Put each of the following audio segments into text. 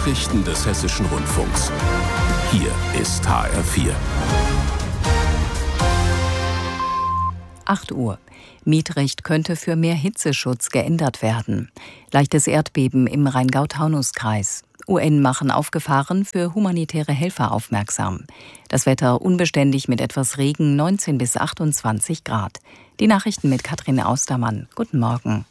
Nachrichten des Hessischen Rundfunks. Hier ist HR4. 8 Uhr. Mietrecht könnte für mehr Hitzeschutz geändert werden. Leichtes Erdbeben im Rheingau-Taunus-Kreis. UN machen auf Gefahren für humanitäre Helfer aufmerksam. Das Wetter unbeständig mit etwas Regen, 19 bis 28 Grad. Die Nachrichten mit Katrin Austermann. Guten Morgen.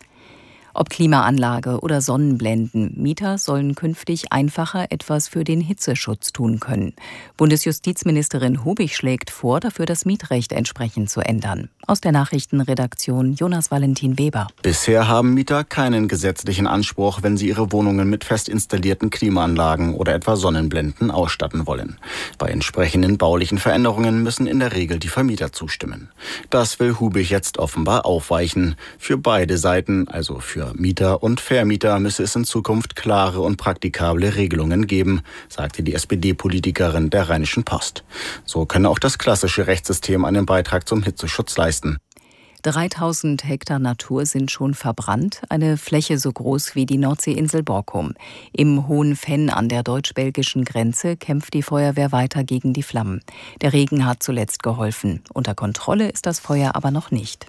Ob Klimaanlage oder Sonnenblenden, Mieter sollen künftig einfacher etwas für den Hitzeschutz tun können. Bundesjustizministerin Hubig schlägt vor, dafür das Mietrecht entsprechend zu ändern. Aus der Nachrichtenredaktion Jonas Valentin Weber. Bisher haben Mieter keinen gesetzlichen Anspruch, wenn sie ihre Wohnungen mit fest installierten Klimaanlagen oder etwa Sonnenblenden ausstatten wollen. Bei entsprechenden baulichen Veränderungen müssen in der Regel die Vermieter zustimmen. Das will Hubig jetzt offenbar aufweichen. Für beide Seiten, also für Mieter und Vermieter, müsse es in Zukunft klare und praktikable Regelungen geben, sagte die SPD-Politikerin der Rheinischen Post. So könne auch das klassische Rechtssystem einen Beitrag zum Hitzeschutz leisten. 3000 Hektar Natur sind schon verbrannt, eine Fläche so groß wie die Nordseeinsel Borkum. Im Hohen Venn an der deutsch-belgischen Grenze kämpft die Feuerwehr weiter gegen die Flammen. Der Regen hat zuletzt geholfen. Unter Kontrolle ist das Feuer aber noch nicht.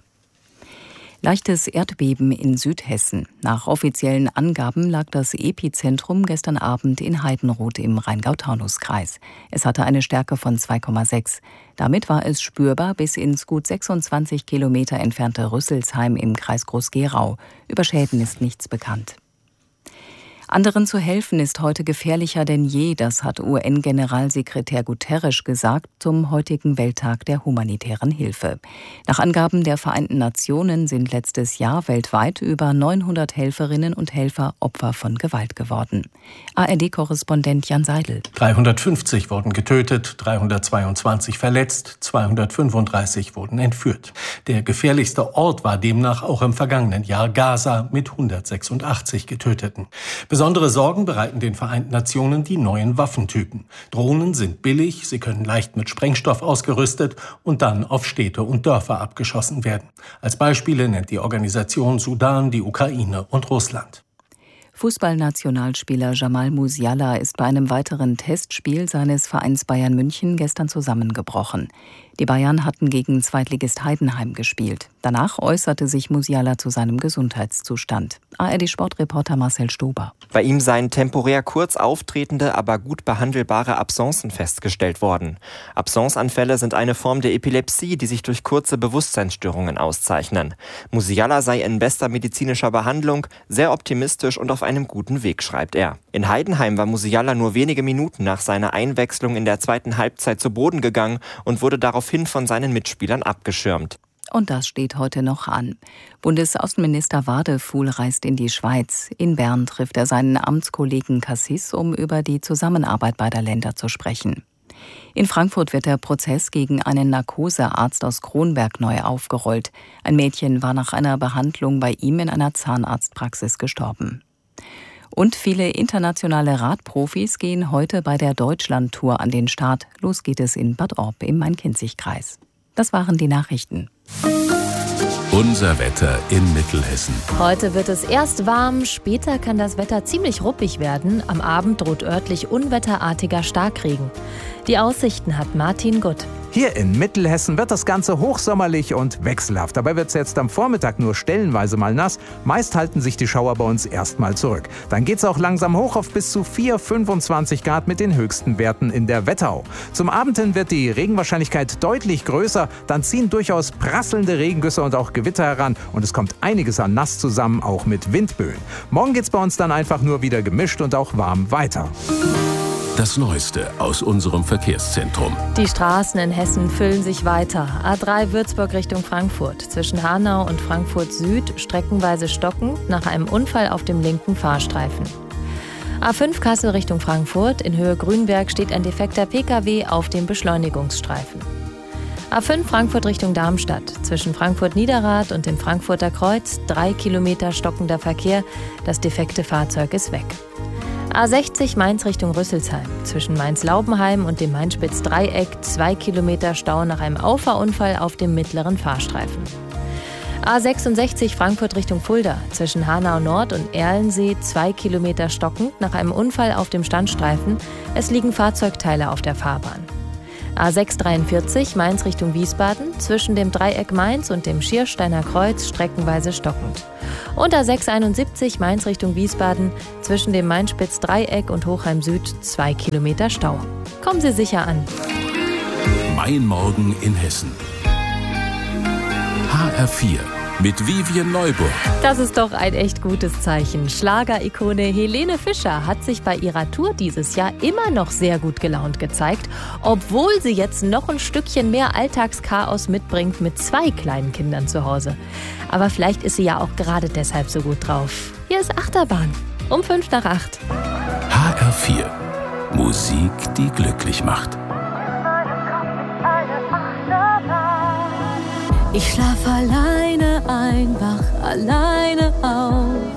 Leichtes Erdbeben in Südhessen. Nach offiziellen Angaben lag das Epizentrum gestern Abend in Heidenroth im Rheingau-Taunus-Kreis. Es hatte eine Stärke von 2,6. Damit war es spürbar bis ins gut 26 Kilometer entfernte Rüsselsheim im Kreis Groß-Gerau. Über Schäden ist nichts bekannt. Anderen zu helfen ist heute gefährlicher denn je, das hat UN-Generalsekretär Guterres gesagt zum heutigen Welttag der humanitären Hilfe. Nach Angaben der Vereinten Nationen sind letztes Jahr weltweit über 900 Helferinnen und Helfer Opfer von Gewalt geworden. ARD-Korrespondent Jan Seidel. 350 wurden getötet, 322 verletzt, 235 wurden entführt. Der gefährlichste Ort war demnach auch im vergangenen Jahr Gaza mit 186 Getöteten. Besondere Sorgen bereiten den Vereinten Nationen die neuen Waffentypen. Drohnen sind billig, sie können leicht mit Sprengstoff ausgerüstet und dann auf Städte und Dörfer abgeschossen werden. Als Beispiele nennt die Organisation Sudan, die Ukraine und Russland. Fußballnationalspieler Jamal Musiala ist bei einem weiteren Testspiel seines Vereins Bayern München gestern zusammengebrochen. Die Bayern hatten gegen Zweitligist Heidenheim gespielt. Danach äußerte sich Musiala zu seinem Gesundheitszustand. ARD-Sportreporter Marcel Stober. Bei ihm seien temporär kurz auftretende, aber gut behandelbare Absencen festgestellt worden. Absenceanfälle sind eine Form der Epilepsie, die sich durch kurze Bewusstseinsstörungen auszeichnen. Musiala sei in bester medizinischer Behandlung, sehr optimistisch und auf einem guten Weg, schreibt er. In Heidenheim war Musiala nur wenige Minuten nach seiner Einwechslung in der zweiten Halbzeit zu Boden gegangen und wurde daraufhin von seinen Mitspielern abgeschirmt. Und das steht heute noch an. Bundesaußenminister Wadefuhl reist in die Schweiz. In Bern trifft er seinen Amtskollegen Cassis, um über die Zusammenarbeit beider Länder zu sprechen. In Frankfurt wird der Prozess gegen einen Narkosearzt aus Kronberg neu aufgerollt. Ein Mädchen war nach einer Behandlung bei ihm in einer Zahnarztpraxis gestorben. Und viele internationale Radprofis gehen heute bei der Deutschlandtour an den Start. Los geht es in Bad Orb im Main-Kinzig-Kreis. Das waren die Nachrichten. Unser Wetter in Mittelhessen. Heute wird es erst warm, später kann das Wetter ziemlich ruppig werden. Am Abend droht örtlich unwetterartiger Starkregen. Die Aussichten hat Martin Gutt. Hier in Mittelhessen wird das Ganze hochsommerlich und wechselhaft. Dabei wird es jetzt am Vormittag nur stellenweise mal nass. Meist halten sich die Schauer bei uns erstmal zurück. Dann geht es auch langsam hoch auf bis zu 25 Grad mit den höchsten Werten in der Wetterau. Zum Abend hin wird die Regenwahrscheinlichkeit deutlich größer. Dann ziehen durchaus prasselnde Regengüsse und auch Gewitter heran. Und es kommt einiges an nass zusammen, auch mit Windböen. Morgen geht es bei uns dann einfach nur wieder gemischt und auch warm weiter. Das Neueste aus unserem Verkehrszentrum. Die Straßen in Hessen füllen sich weiter. A3 Würzburg Richtung Frankfurt. Zwischen Hanau und Frankfurt Süd streckenweise stockend nach einem Unfall auf dem linken Fahrstreifen. A5 Kassel Richtung Frankfurt. In Höhe Grünberg steht ein defekter Pkw auf dem Beschleunigungsstreifen. A5 Frankfurt Richtung Darmstadt. Zwischen Frankfurt-Niederrad und dem Frankfurter Kreuz 3 Kilometer stockender Verkehr. Das defekte Fahrzeug ist weg. A60 Mainz Richtung Rüsselsheim. Zwischen Mainz-Laubenheim und dem Mainspitz-Dreieck 2 Kilometer Stau nach einem Auffahrunfall auf dem mittleren Fahrstreifen. A66 Frankfurt Richtung Fulda. Zwischen Hanau Nord und Erlensee 2 Kilometer stockend nach einem Unfall auf dem Standstreifen. Es liegen Fahrzeugteile auf der Fahrbahn. A643 Mainz Richtung Wiesbaden. Zwischen dem Dreieck Mainz und dem Schiersteiner Kreuz streckenweise stockend. Und A671 Mainz Richtung Wiesbaden. Zwischen dem Mainspitz-Dreieck und Hochheim Süd 2 Kilometer Stau. Kommen Sie sicher an. Mein Morgen in Hessen. HR4 mit Vivien Neuburg. Das ist doch ein echt gutes Zeichen. Schlager-Ikone Helene Fischer hat sich bei ihrer Tour dieses Jahr immer noch sehr gut gelaunt gezeigt, obwohl sie jetzt noch ein Stückchen mehr Alltagschaos mitbringt mit 2 kleinen Kindern zu Hause. Aber vielleicht ist sie ja auch gerade deshalb so gut drauf. Hier ist Achterbahn um 7:55. HR4 Musik, die glücklich macht. Ich schlaf alleine ein, wach alleine auf.